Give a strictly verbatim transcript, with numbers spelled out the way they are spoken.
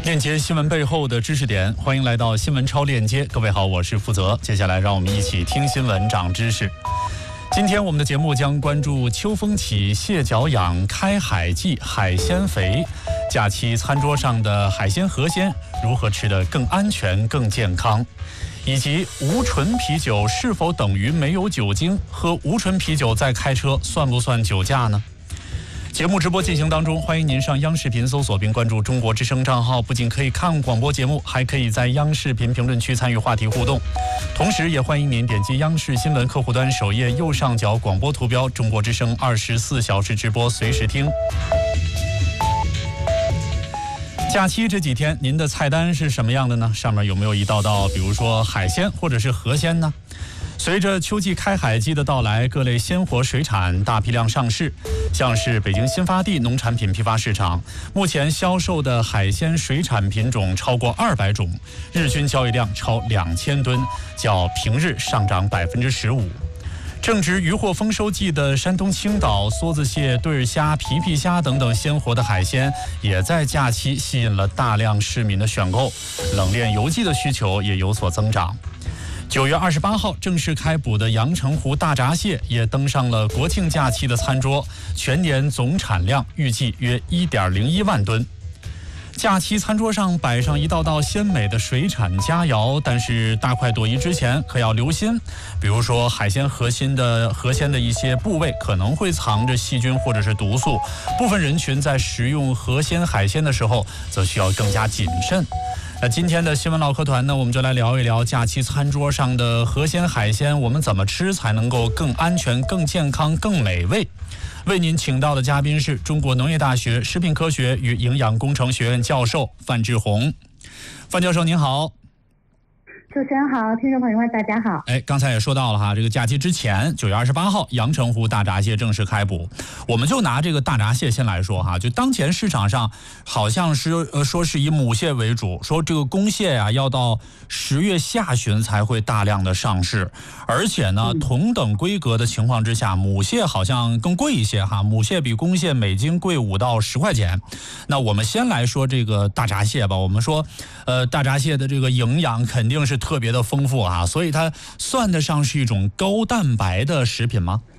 链接新闻背后的知识点，欢迎来到新闻超链接。各位好，我是负责。接下来让我们一起听新闻长知识。今天我们的节目将关注秋风起，蟹脚痒，开海季，海鲜肥。假期餐桌上的海鲜河鲜如何吃得更安全、更健康？以及无醇啤酒是否等于没有酒精？喝无醇啤酒再开车算不算酒驾呢？节目直播进行当中，欢迎您上央视频搜索并关注中国之声账号，不仅可以看广播节目，还可以在央视频评论区参与话题互动。同时也欢迎您点击央视新闻客户端首页右上角广播图标，中国之声二十四小时直播，随时听。假期这几天您的菜单是什么样的呢？上面有没有一道道比如说海鲜或者是河鲜呢？随着秋季开海季的到来，各类鲜活水产大批量上市，像是北京新发地农产品批发市场，目前销售的海鲜水产品种超过二百种，日均交易量超两千吨，较平日上涨百分之十五。正值渔获丰收季的山东青岛，梭子蟹、对儿虾、皮皮虾等等鲜活的海鲜，也在假期吸引了大量市民的选购，冷链邮寄的需求也有所增长。九月二十八号正式开捕的阳澄湖大闸蟹也登上了国庆假期的餐桌，全年总产量预计约一点零一万吨。假期餐桌上摆上一道道鲜美的水产佳肴，但是大快朵颐之前可要留心，比如说海鲜核心的河鲜的一些部位可能会藏着细菌或者是毒素，部分人群在食用河鲜海鲜的时候则需要更加谨慎。那今天的新闻唠嗑团呢，我们就来聊一聊假期餐桌上的河鲜海鲜，我们怎么吃才能够更安全、更健康、更美味？为您请到的嘉宾是中国农业大学食品科学与营养工程学院教授范志红。范教授您好。 主持人好，听众朋友们大家好。 哎，刚才也说到了哈，这个假期之前，九月二十八号，阳澄湖大闸蟹正式开捕。我们就拿这个大闸蟹先来说哈，就当前市场上好像是呃说是以母蟹为主，说这个公蟹呀、啊、要到十月下旬才会大量的上市，而且呢， 嗯、 同等规格的情况之下，母蟹好像更贵一些哈，母蟹比公蟹每斤贵五到十块钱。那我们先来说这个大闸蟹吧，我们说，呃，大闸蟹的这个营养肯定是特别的丰富啊，所以它算得上是一种高蛋白的食品吗？